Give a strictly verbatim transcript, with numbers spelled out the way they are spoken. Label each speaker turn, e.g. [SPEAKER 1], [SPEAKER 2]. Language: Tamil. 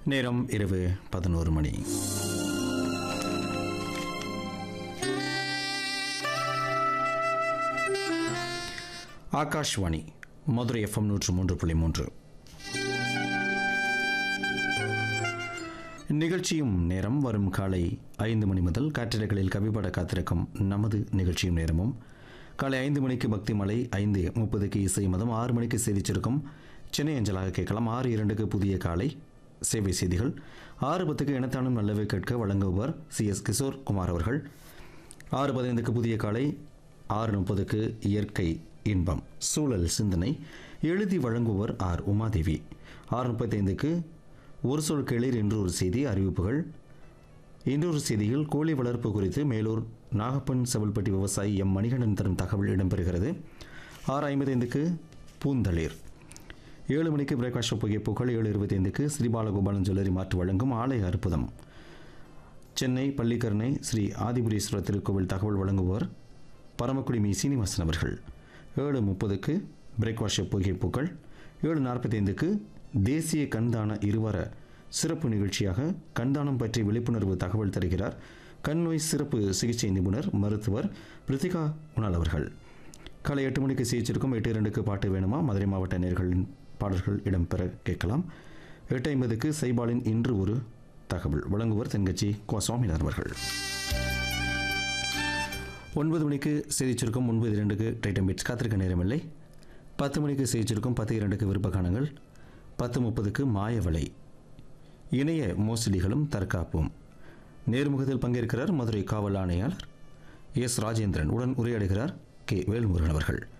[SPEAKER 1] நேரம் இரவு பதினோரு மணி. ஆகாஷ்வாணி மதுரை எஃப்எம் நூற்று மூன்று புள்ளி மூன்று. நிகழ்ச்சியும் நேரம் வரும் காலை ஐந்து மணி முதல் காற்றிடைகளில் கவிபட காத்திருக்கும் நமது நிகழ்ச்சியும் நேரமும். காலை ஐந்து மணிக்கு பக்தி மலை, ஐந்து முப்பதுக்கு இசை மதம், ஆறு மணிக்கு செய்திச்சிருக்கும் சென்னை அஞ்சலாக கேட்கலாம். ஆறு இரண்டுக்கு புதிய காலை சேவை செய்திகள், ஆறு பத்துக்கு இனத்தானும் நல்லவை கேட்க வழங்குபவர் சி எஸ் கிஷோர் குமார் அவர்கள். ஆறு பதினைந்துக்கு புதிய காலை, ஆறு முப்பதுக்கு இயற்கை இன்பம் சூழல் சிந்தனை எழுதி வழங்குபவர் ஆர் உமாதேவி. ஆறு முப்பத்தைந்துக்கு ஒரு சொல் கேளீர் என்று ஒரு செய்தி அறிவிப்புகள். இன்னொரு செய்தியில் கோழி வளர்ப்பு குறித்து மேலூர் நாகப்பன் செவல்பட்டி விவசாயி எம் மணிகண்டன் தரும் தகவல் இடம்பெறுகிறது. ஆறு ஐம்பத்தைந்துக்கு பூந்தளிர். ஏழு மணிக்கு பிரேக்ஃபாஸ்ட் புகைப்புகள். ஏழு இருபத்தைந்துக்கு ஸ்ரீபாலகோபாலன் ஜுவல்லரி மாற்று வழங்கும் ஆலய அற்புதம் சென்னை பள்ளிக்கரணை ஸ்ரீ ஆதிபுரீஸ்வரர் திருக்கோவில் தகவல் வழங்குபவர் பரமக்குடி மீ சீனிவாசன் அவர்கள். ஏழு முப்பதுக்கு பிரேக்ஃபாஸ்ட் புகைப்புகள். ஏழு நாற்பத்தைந்துக்கு தேசிய கண்தான இருவார சிறப்பு நிகழ்ச்சியாக கண்தானம் பற்றி விழிப்புணர்வு தகவல் தருகிறார் கண் நோய் சிறப்பு சிகிச்சை நிபுணர் மருத்துவர் பிரித்திகா உணால் அவர்கள். காலை எட்டு மணிக்கு சிகிச்சிருக்கும். எட்டு இரண்டுக்கு பாட்டு வேணுமா மதுரை மாவட்ட நேயர்களின் பாடல்கள் இடம்பெற கேட்கலாம். எட்டு ஐம்பதுக்கு சைபாலின் இன்று ஒரு தகவல் வழங்குவர் தென்கட்சி கோ சுவாமிநாதன் அவர்கள். ஒன்பது மணிக்கு செய்திச்சிருக்கும். ஒன்பது இரண்டுக்கு டைட்டம் பீட்ஸ் காத்திருக்க நேரமில்லை. பத்து மணிக்கு செய்திச்சிருக்கும். பத்து இரண்டுக்கு விருப்பகானங்கள். பத்து முப்பதுக்கு மாயவலை இணைய மோசடிகளும் தற்காப்பும் நேர்முகத்தில் பங்கேற்கிறார் மதுரை காவல் ஆணையாளர் எஸ் ராஜேந்திரன். உடன் உரையாடுகிறார் கே வேல்முருகன் அவர்கள்.